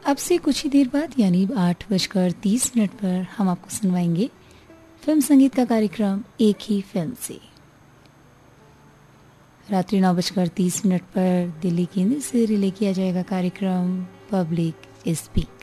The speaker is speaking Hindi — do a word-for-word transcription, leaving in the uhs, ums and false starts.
अब से कुछ ही देर बाद यानी आठ बजकर तीस मिनट पर हम आपको सुनवाएंगे फिल्म संगीत का कार्यक्रम एक ही फिल्म से। रात्रि नौ बजकर तीस मिनट पर दिल्ली केंद्र से रिले किया जाएगा कार्यक्रम पब्लिक स्पीक।